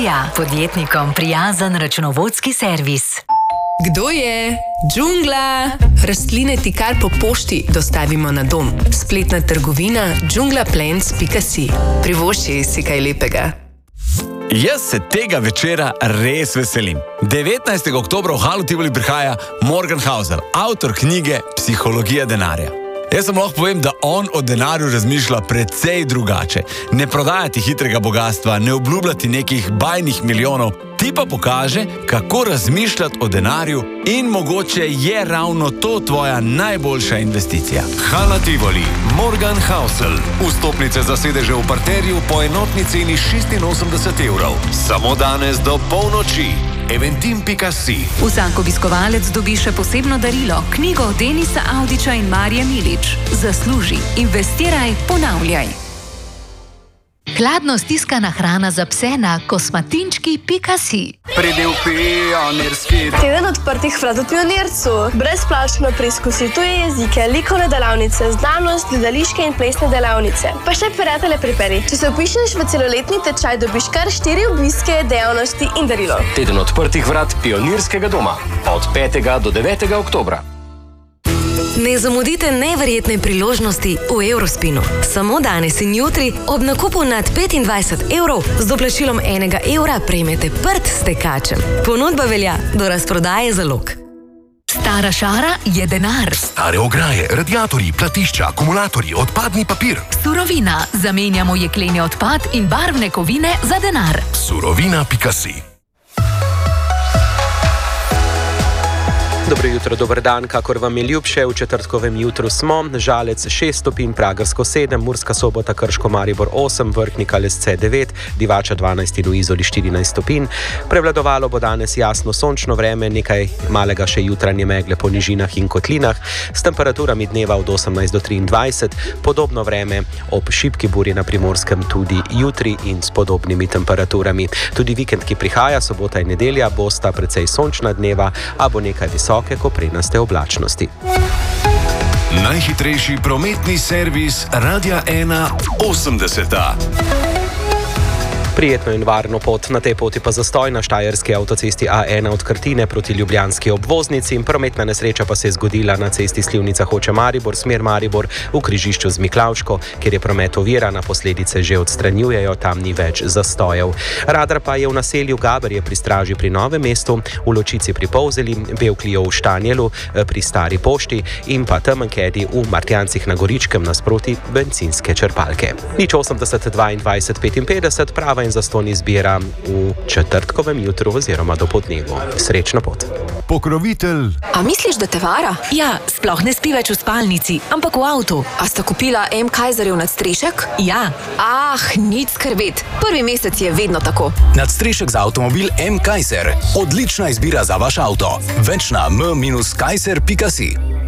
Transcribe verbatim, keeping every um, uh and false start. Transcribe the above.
Ilija, podjetnikom prijazen računovodski servis. Kdo je? Džungla! Rastline ti kar po pošti dostavimo na dom. Spletna trgovina džungla plants pika si. Privošči si kaj lepega. Jaz se tega večera res veselim. devetnajstega oktobra v Halu Tivoli prihaja Morgan Housel, avtor knjige Psihologija denarja. Jaz sem lahko povem, da on o denarju razmišlja precej drugače. Ne prodajati hitrega bogatstva, ne obljubljati nekih bajnih milijonov, ti pa pokaže, kako razmišljati o denarju in mogoče je ravno to tvoja najboljša investicija. Hala Tivoli, Morgan Housel. Vstopnice za sedeže v parterju po enotni ceni šestinosemdeset evrov. Samo danes do polnoči. eventim pika si. Vsak obiskovalec dobi še posebno darilo, knjigo Denisa Avdića in Marije Milič. Zasluži, investiraj, ponavljaj. Hladno stiskana hrana za pse na kosmatinčki pika si. Pridi v Pionirski. Teden odprtih vrat v Pionircu. Brezplačno preizkusi tuje jezike, likovne delavnice, znanost, gledališke in plesne delavnice. Pa še prijatelje priperi. Če se vpišeš v celoletni tečaj, dobiš kar štiri obiske, dejavnosti in darilo. Teden odprtih vrat Pionirskega doma. Od petega do devetega oktobra. Ne zamudite neverjetne priložnosti v Eurospinu. Samo danes in jutri ob nakupu nad petindvajset evrov z doplačilom enega evra prejmete prt s tekačem. Ponudba velja do razprodaje zalog. Stara šara je denar. Stare ograje, radiatorji, platišča, akumulatorji, odpadni papir. Surovina. Zamenjamo jekleni odpad in barvne kovine za denar. Surovina pika si. Dobro jutro, dober dan, kakor vam je ljubše, v četrtkovem jutru smo, Žalec šest stopinj, Pragersko sedem, Murska Sobota, Krško, Maribor osem, Vrhnika, Lesce devet, Divača dvanajst in v Izoli štirinajst stopinj. Prevladovalo bo danes jasno sončno vreme, nekaj malega še jutranje megle po nižinah in kotlinah, s temperaturami dneva od osemnajst do triindvajset, podobno vreme ob šibki burji na Primorskem tudi jutri in s podobnimi temperaturami. Tudi vikend, ki prihaja, sobota in nedelja, bosta precej sončna dneva, a bo nekaj visoko koprenaste oblačnosti. Najhitrejši prometni servis Radia ena osemdeseta. Prijetno in varno pot, na tej poti pa zastoj na štajerski avtocesti A ena od Krtine proti ljubljanski obvoznici. Prometna nesreča pa se je zgodila na cesti Slivnica Hoče-Maribor, smer Maribor, v križišču z Miklavško, kjer je promet oviran, posledice že odstranjujejo, tam ni več zastojev. Radar pa je v naselju Gaberje pri Straži pri Novem mestu, v Ločici pri Polzeli, Bevkliju v Štanjelu pri Stari pošti in pa Temenkedi v Martjancih na Goričkem nasproti bencinske črpalke. Nič osemdeset dvaindvajset petinpetdeset, prava in zastonj izbira v četrtkovem jutru oziroma do podnevu. Srečno pot. Pokrovitelj. A misliš, da te vara? Ja, sploh ne spi več v spalnici, ampak v avtu. A sta kupila M. Kaiserjev nadstrešek? Ja. Ah, nič skrbeti. Prvi mesec je vedno tako. Nadstrešek za avtomobil M. Kaiser. Odlična izbira za vaš avto. Več na m dash kaiser pika si.